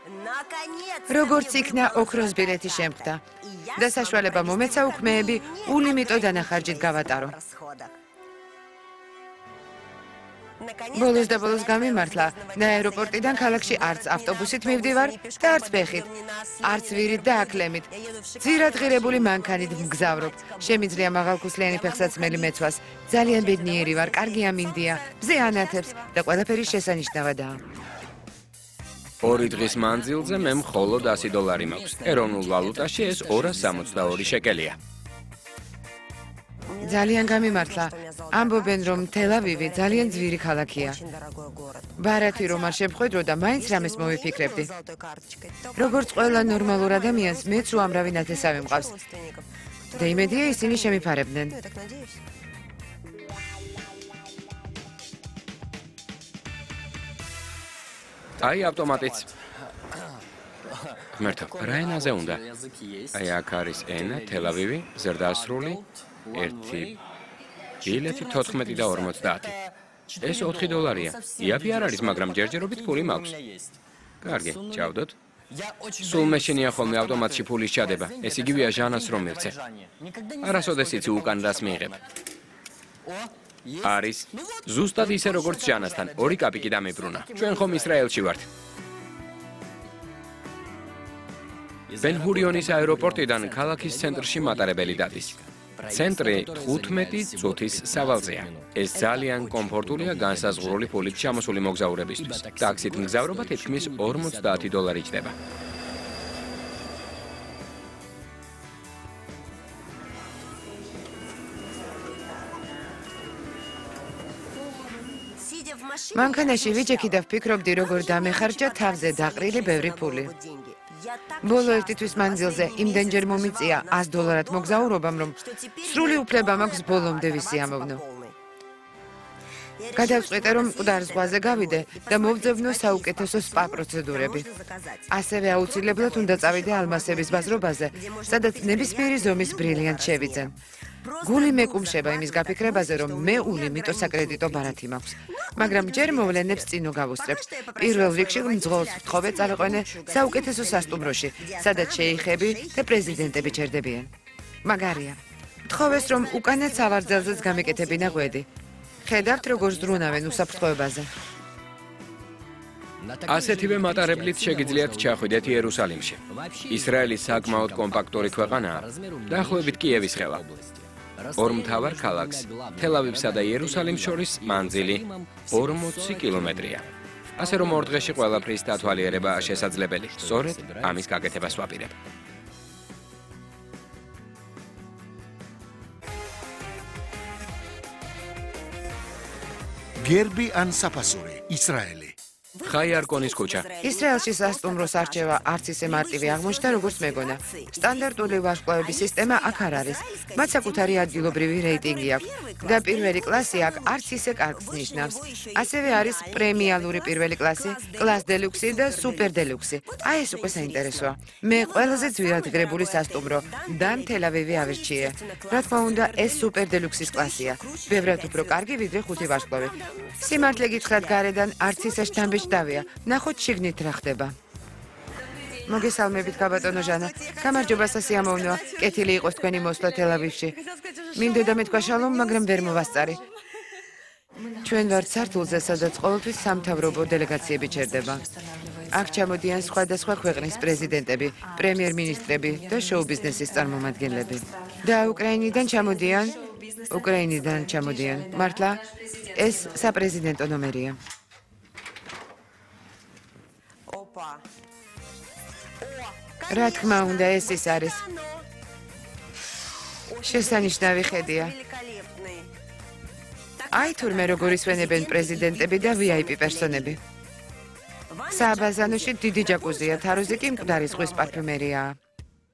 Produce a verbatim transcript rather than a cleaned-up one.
როგორც იქნა ოქროს ბილეთი შემხდა და საშუალება მომეცა უქმეები ულიმიტო დანახარჯით გავატარო. ბოლოს და ბოლოს გამიმართლა და აეროპორტიდან ქალაქში არც ავტობუსით მივდივარ და არც ფეხით, არც ვირით და აკლემით. ძირადღირებული მანქანით მგზავრობ. შემიძლია მაღალქუსლიანი ფეხსაცმელი მეცვას. ძალიან ბედნიერი ვარ, კარგი ამინდია, მზე ანათებს და ყველაფერი შესანიშნავადაა. ორი დღის მანძილზე მე მხოლოდ ასი დოლარი მაქვს. ეროვნულ ვალუტაში ეს ორას სამოცდაორი შეკელია. ძალიან გამიმართლა. ამბობენ, რომ თელ-ავივი ძალიან ძვირი ქალაქია. ბარათი რომ არ შემხვედრო და მაინც რამეს მოვიფიქრებდი. როგორც ყველა ნორმალურ ადამიანს, მეც უამრავი ნათესავი მყავს. და იმედია ისინი შემიფარებდნენ. აი ავტომატიც. ღმერთო, რა ენაზე უნდა? აი აქ არის ენა, თელ-ავივი, ზრდასრული, ერთი ბილეთი თოთხმეტი და ორმოცდაათი. ეს ოთხი დოლარია. იაფი არ არის, მაგრამ ჯერჯერობით ფული მაქვს. კარგი, ჭავდოთ. სულ მეშინია ხოლმე ავტომატში ფულის ჩადება. ეს იგივეა ჟანას რომ მივცე. არასოდეს იცი უკან რას მიიღებ. არის ზუსტად ისე როგორც ჟანასთან, ორი კაპიკი დამიბრუნა. ჩვენ ხომ ისრაელში ვართ. ბენ-გურიონის აეროპორტიდან ქალაქის ცენტრში მატარებელი დადის. ცენტრი თხუთმეტი წუთის სავალზეა. ეს ძალიან კომფორტულია განსაზღვრული ფულით ჩამოსული მოგზაურებისთვის. ტაქსით მგზავრობა თითქმის ორმოცდაათი დოლარი ჯდება. მანქანაში ვიჯექი და ვფიქრობდი, როგორ დამეხარჯა თავზე დაყრილი ბევრი ფული. ბოლო ერთი თვის მანძილზე იმდენჯერ მომიწია ას დოლარად მოგზაურობამ, რომ სრული უფლება მაქვს ბოლომდე ვისიამოვნო. გადავწყვეტე, რომ მკვდარ ზღვაზე გავიდე და მოვძებნო საუკეთესო სპა პროცედურები. ასევე აუცილებლად უნდა წავიდე ალმასების ბაზრობაზე, სადაც ნებისმიერი ზომის ბრილიანტ შევიძენ. გული მეკუმშება იმის გაფიქრებაზე, რომ მე ულიმიტო საკრედიტო ბარათი მაქვს. მაგრამ ჯერ მოვლენებს წინო გავუსწრებ. პირველ რიგში მძღოლს ვთხოვე წავიყვანე საუკეთესო სასტუმროში, სადაც შეიხები და პრეზიდენტები ჩერდებიან. მაგარია. ვთხოვეს, რომ უკანა სავარძელზეც გამეკეთებინა ღვედი. ხედავთ, როგორ ზრუნავენ უსაფრთხოებაზე. ასეთივე მატარებლით შეგიძლიათ ჩახვიდეთ იერუსალიმში. ისრაელი საკმაოდ კომპაქტური ქვეყანაა, დაახლოებით კიევის ხელა. ორ მთავარ ქალაქს, თელ-ავივსა და იერუსალიმს შორის მანძილი ორმოცი კილომეტრია. ასე რომ ორ დღეში ყველაფრის დათვალიერება შესაძლებელი. სწორედ ამის გაკეთებას ვაპირებ. გერბი ან საფასური, ისრაელი. ხაიარკონის ქუჩა. ისრაელში სასტუმროს არჩევა არც ისე მარტივი აღმოჩნდა, როგორც მეგონა. სტანდარტული ვარსკვლავების სისტემა აქ არ არის. მათ საკუთარი ადგილობრივი რეიტინგი აქვს და პირველი კლასი აქ არც ისე კარგს ნიშნავს. ასევე არის პრემიალური პირველი კლასი, კლას დელუქსი და სუპერ დელუქსი. აი ეს უკვე საინტერესოა. მე ყველაზე ძვირადღირებული სასტუმრო და თელ-ავივი ავირჩიე. რა თქმა უნდა, ეს სუპერ დელუქსის კლასია. ბევრად უფრო კარგი ვიდრე ხუთი ვარსკვლავი. სიმართლე გითხრათ, გარედან არც ისე შთამბეჭ დავია. ნახოთ შიგნით რა ხდება. მოგესალმებით, გაბატონო ჟანა. გამარჯობა, სასიამოვნოა. კეთილი იყოს თქვენი მოსვლა თელ-ავივში. მინდოდა მეთქვა შალომ, მაგრამ ვერ მოვასწარი. ჩვენ ვართ სართულზე, სადაც ყოველთვის სამთავრობო დელეგაციები ჩერდება. აქ ჩამოდიან სხვადასხვა ქვეყნის პრეზიდენტები, პრემიერ-მინისტრები და შოუ-ბიზნესის წარმომადგენლები. და უკრაინიდან ჩამოდიან, უკრაინიდან ჩამოდიან. მართლა, ეს საპრეზიდენტო ნომერია. რა თქმა უნდა, ეს ის არის. შესანიშნავი ხედია. აი თურმე როგორ ისვენებენ პრეზიდენტები და ვი აი პი პერსონები. სააბაზანოში დიდი ჯაკუზია, თაროზე კი მკვდარი ზღვის პარფიუმერიაა.